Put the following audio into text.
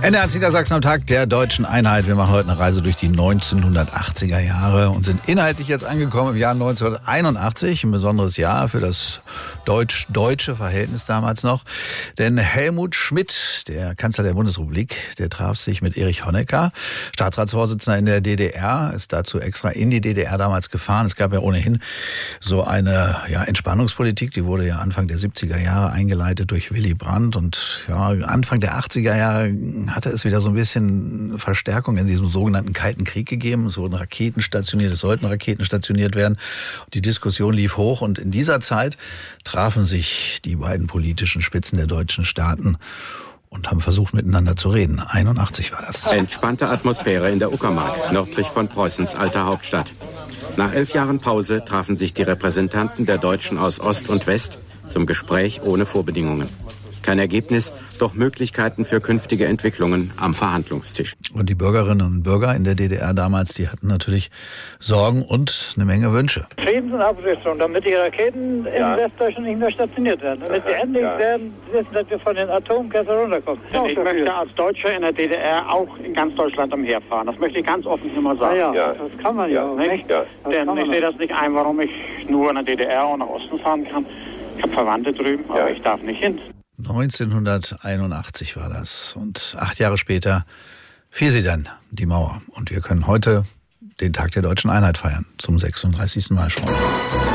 NDR Niedersachsen am Tag der Deutschen Einheit. Wir machen heute eine Reise durch die 1980er Jahre und sind inhaltlich jetzt angekommen im Jahr 1981. Ein besonderes Jahr für das deutsch-deutsche Verhältnis damals noch. Denn Helmut Schmidt, der Kanzler der Bundesrepublik, der traf sich mit Erich Honecker, Staatsratsvorsitzender in der DDR, ist dazu extra in die DDR damals gefahren. Es gab ja ohnehin so eine Entspannungspolitik, die wurde ja Anfang der 70er Jahre eingeleitet durch Willy Brandt. Und Anfang der 80er Jahre hatte es wieder so ein bisschen Verstärkung in diesem sogenannten Kalten Krieg gegeben. Es wurden Raketen stationiert, es sollten Raketen stationiert werden. Die Diskussion lief hoch und in dieser Zeit trafen sich die beiden politischen Spitzen der deutschen Staaten und haben versucht, miteinander zu reden. 81 war das. Entspannte Atmosphäre in der Uckermark, nördlich von Preußens alter Hauptstadt. Nach 11 Jahren Pause trafen sich die Repräsentanten der Deutschen aus Ost und West zum Gespräch ohne Vorbedingungen. Kein Ergebnis, doch Möglichkeiten für künftige Entwicklungen am Verhandlungstisch. Und die Bürgerinnen und Bürger in der DDR damals, die hatten natürlich Sorgen und eine Menge Wünsche. Friedens- und Abrüstung, damit die Raketen in Westdeutschland nicht mehr stationiert werden. Damit wir endlich wissen, dass wir von den Atomkessel runterkommen. Ich möchte als Deutscher in der DDR auch in ganz Deutschland umherfahren. Das möchte ich ganz offen immer sagen. Das kann man ja auch nicht. Denn ich sehe das nicht ein, warum ich nur in der DDR und nach Osten fahren kann. Ich habe Verwandte drüben, aber ich darf nicht hin. 1981 war das. Und 8 Jahre später fiel sie dann, die Mauer. Und wir können heute den Tag der Deutschen Einheit feiern. Zum 36. Mal schon.